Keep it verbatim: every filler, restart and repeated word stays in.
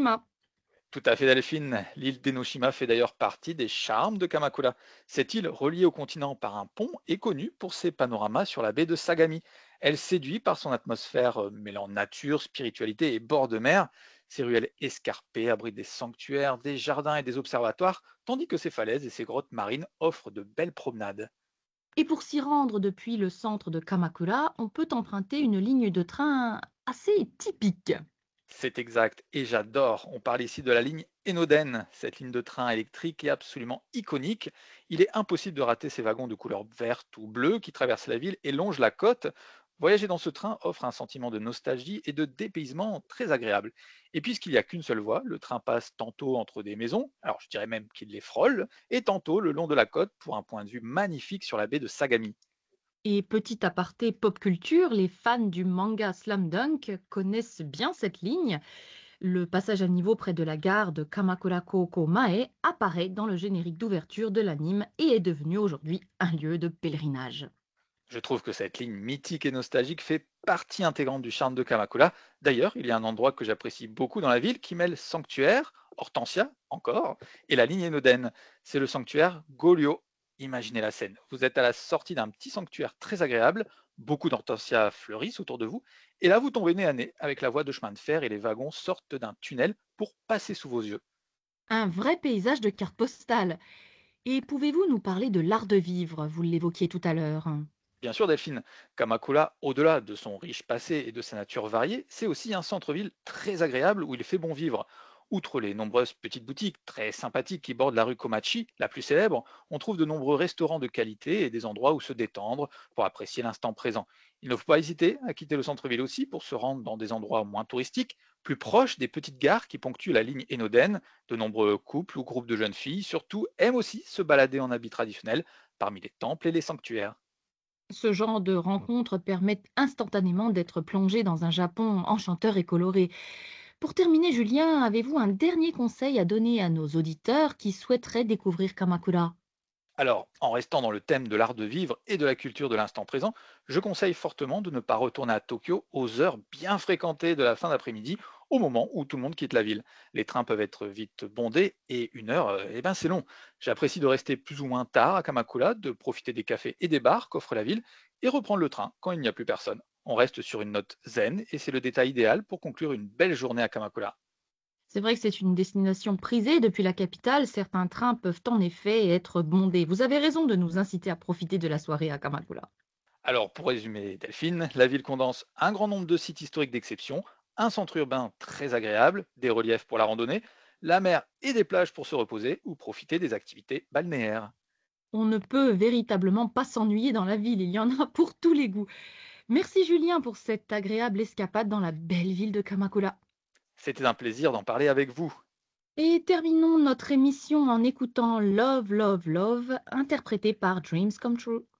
d'Enoshima. Tout à fait, Delphine. L'île d'Enoshima fait d'ailleurs partie des charmes de Kamakura. Cette île, reliée au continent par un pont, est connue pour ses panoramas sur la baie de Sagami. Elle séduit par son atmosphère euh, mêlant nature, spiritualité et bord de mer. Ses ruelles escarpées abritent des sanctuaires, des jardins et des observatoires, tandis que ses falaises et ses grottes marines offrent de belles promenades. Et pour s'y rendre depuis le centre de Kamakura, on peut emprunter une ligne de train assez typique. C'est exact, et j'adore. On parle ici de la ligne Enoden. Cette ligne de train électrique est absolument iconique. Il est impossible de rater ces wagons de couleur verte ou bleue qui traversent la ville et longent la côte. Voyager dans ce train offre un sentiment de nostalgie et de dépaysement très agréable. Et puisqu'il n'y a qu'une seule voie, le train passe tantôt entre des maisons, alors je dirais même qu'il les frôle, et tantôt le long de la côte pour un point de vue magnifique sur la baie de Sagami. Et petit aparté pop culture, les fans du manga Slam Dunk connaissent bien cette ligne. Le passage à niveau près de la gare de Kamakura Kouko Mae apparaît dans le générique d'ouverture de l'anime et est devenu aujourd'hui un lieu de pèlerinage. Je trouve que cette ligne mythique et nostalgique fait partie intégrante du charme de Kamakura. D'ailleurs, il y a un endroit que j'apprécie beaucoup dans la ville qui mêle sanctuaire, Hortensia, encore, et la ligne Enoden. C'est le sanctuaire Golio. Imaginez la scène. Vous êtes à la sortie d'un petit sanctuaire très agréable, beaucoup d'hortensias fleurissent autour de vous, et là vous tombez nez à nez avec la voie de chemin de fer et les wagons sortent d'un tunnel pour passer sous vos yeux. Un vrai paysage de carte postale. Et pouvez-vous nous parler de l'art de vivre? Vous l'évoquiez tout à l'heure. Bien sûr, Delphine, Kamakura, au-delà de son riche passé et de sa nature variée, c'est aussi un centre-ville très agréable où il fait bon vivre. Outre les nombreuses petites boutiques très sympathiques qui bordent la rue Komachi, la plus célèbre, on trouve de nombreux restaurants de qualité et des endroits où se détendre pour apprécier l'instant présent. Il ne faut pas hésiter à quitter le centre-ville aussi pour se rendre dans des endroits moins touristiques, plus proches des petites gares qui ponctuent la ligne Enoden. De nombreux couples ou groupes de jeunes filles, surtout, aiment aussi se balader en habits traditionnels parmi les temples et les sanctuaires. Ce genre de rencontres permet instantanément d'être plongé dans un Japon enchanteur et coloré. Pour terminer, Julien, avez-vous un dernier conseil à donner à nos auditeurs qui souhaiteraient découvrir Kamakura? Alors, en restant dans le thème de l'art de vivre et de la culture de l'instant présent, je conseille fortement de ne pas retourner à Tokyo aux heures bien fréquentées de la fin d'après-midi, au moment où tout le monde quitte la ville. Les trains peuvent être vite bondés et une heure, euh, eh ben c'est long. J'apprécie de rester plus ou moins tard à Kamakura, de profiter des cafés et des bars qu'offre la ville et reprendre le train quand il n'y a plus personne. On reste sur une note zen et c'est le détail idéal pour conclure une belle journée à Kamakura. C'est vrai que c'est une destination prisée depuis la capitale. Certains trains peuvent en effet être bondés. Vous avez raison de nous inciter à profiter de la soirée à Kamakura. Alors, pour résumer, Delphine, la ville condense un grand nombre de sites historiques d'exception, un centre urbain très agréable, des reliefs pour la randonnée, la mer et des plages pour se reposer ou profiter des activités balnéaires. On ne peut véritablement pas s'ennuyer dans la ville. Il y en a pour tous les goûts. Merci Julien pour cette agréable escapade dans la belle ville de Kamakura. C'était un plaisir d'en parler avec vous. Et terminons notre émission en écoutant Love, Love, Love, interprété par Dreams Come True.